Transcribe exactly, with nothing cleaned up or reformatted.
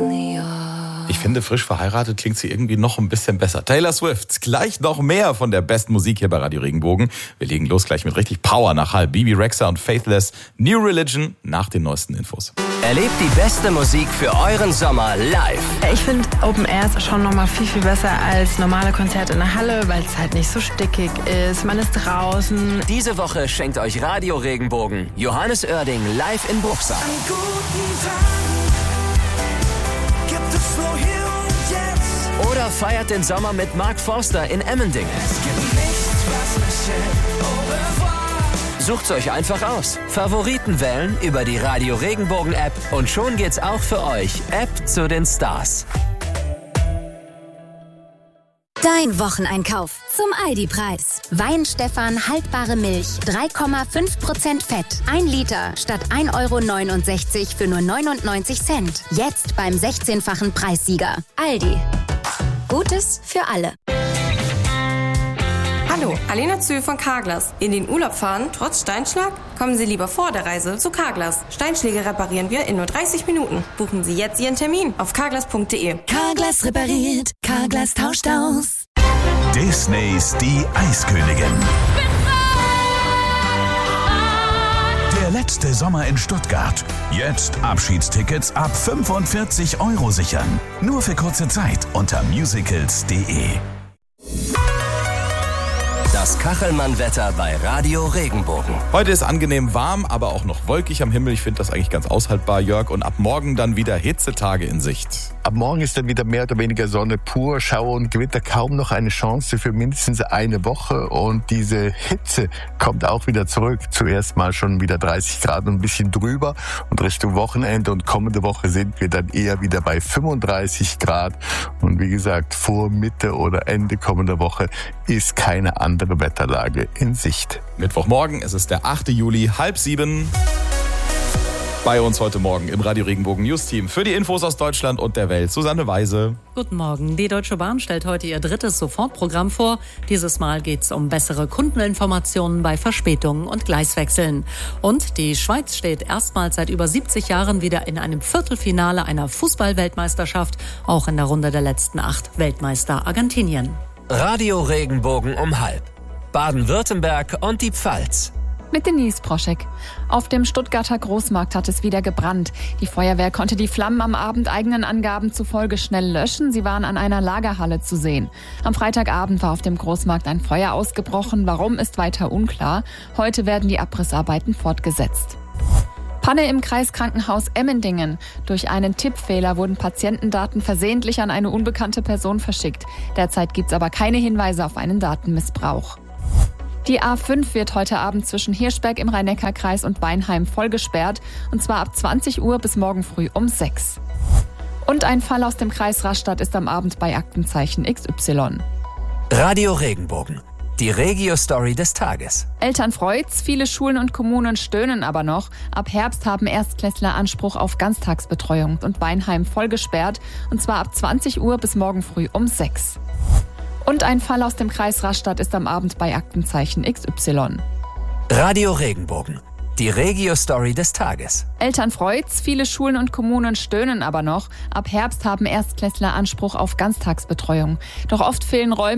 Ich finde, frisch verheiratet klingt sie irgendwie noch ein bisschen besser. Taylor Swift, gleich noch mehr von der besten Musik hier bei Radio Regenbogen. Wir legen los gleich mit richtig Power nach halb. Bibi Rexha und Faithless, New Religion nach den neuesten Infos. Erlebt die beste Musik für euren Sommer live. Ich finde Open Air ist schon noch mal viel, viel besser als normale Konzerte in der Halle, weil es halt nicht so stickig ist. Man ist draußen. Diese Woche schenkt euch Radio Regenbogen Johannes Oerding live in Bruchsal. Oder feiert den Sommer mit Mark Forster in Emmendingen. Sucht's euch einfach aus. Favoriten wählen über die Radio Regenbogen App und schon geht's auch für euch. App zu den Stars. Dein Wocheneinkauf zum Aldi-Preis. Weinstefan haltbare Milch, drei Komma fünf Prozent Fett. ein Liter statt ein Euro neunundsechzig für nur neunundneunzig Cent. Jetzt beim sechzehnfachen Preissieger. Aldi. Gutes für alle. Hallo, Alena Zühl von Carglass. In den Urlaub fahren, trotz Steinschlag? Kommen Sie lieber vor der Reise zu Carglass. Steinschläge reparieren wir in nur dreißig Minuten. Buchen Sie jetzt Ihren Termin auf carglass punkt de. Carglass repariert, Carglass tauscht aus. Disneys Die Eiskönigin. Der letzte Sommer in Stuttgart. Jetzt Abschiedstickets ab fünfundvierzig Euro sichern. Nur für kurze Zeit unter musicals punkt de. Das Kachelmann-Wetter bei Radio Regenbogen. Heute ist angenehm warm, aber auch noch wolkig am Himmel. Ich finde das eigentlich ganz aushaltbar, Jörg. Und ab morgen dann wieder Hitzetage in Sicht. Ab morgen ist dann wieder mehr oder weniger Sonne pur, Schauer und Gewitter, kaum noch eine Chance für mindestens eine Woche. Und diese Hitze kommt auch wieder zurück. Zuerst mal schon wieder dreißig Grad und ein bisschen drüber. Und Richtung Wochenende und kommende Woche sind wir dann eher wieder bei fünfunddreißig Grad. Und wie gesagt, vor Mitte oder Ende kommender Woche ist keine andere Wetterlage in Sicht. Mittwochmorgen, es ist der achte Juli, halb sieben. Bei uns heute Morgen im Radio Regenbogen News Team für die Infos aus Deutschland und der Welt Susanne Weise. Guten Morgen. Die Deutsche Bahn stellt heute ihr drittes Sofortprogramm vor. Dieses Mal geht es um bessere Kundeninformationen bei Verspätungen und Gleiswechseln. Und die Schweiz steht erstmals seit über siebzig Jahren wieder in einem Viertelfinale einer Fußball-Weltmeisterschaft, auch in der Runde der letzten acht Weltmeister Argentinien. Radio Regenbogen um halb. Baden-Württemberg und die Pfalz. Mit Denise Proschek. Auf dem Stuttgarter Großmarkt hat es wieder gebrannt. Die Feuerwehr konnte die Flammen am Abend eigenen Angaben zufolge schnell löschen. Sie waren an einer Lagerhalle zu sehen. Am Freitagabend war auf dem Großmarkt ein Feuer ausgebrochen. Warum, ist weiter unklar. Heute werden die Abrissarbeiten fortgesetzt. Panne im Kreiskrankenhaus Emmendingen. Durch einen Tippfehler wurden Patientendaten versehentlich an eine unbekannte Person verschickt. Derzeit gibt es aber keine Hinweise auf einen Datenmissbrauch. Die A fünf wird heute Abend zwischen Hirschberg im Rhein-Neckar-Kreis und Weinheim voll gesperrt, und zwar ab zwanzig Uhr bis morgen früh um sechs. Und ein Fall aus dem Kreis Rastatt ist am Abend bei Aktenzeichen X Y. Radio Regenbogen. Die Regio-Story des Tages. Eltern freut's, viele Schulen und Kommunen stöhnen aber noch. Ab Herbst haben Erstklässler Anspruch auf Ganztagsbetreuung und Weinheim voll gesperrt, und zwar ab zwanzig Uhr bis morgen früh um sechs. Und ein Fall aus dem Kreis Rastatt ist am Abend bei Aktenzeichen X Y. Radio Regenbogen. Die Regio-Story des Tages. Eltern freut's, viele Schulen und Kommunen stöhnen aber noch. Ab Herbst haben Erstklässler Anspruch auf Ganztagsbetreuung. Doch oft fehlen Räume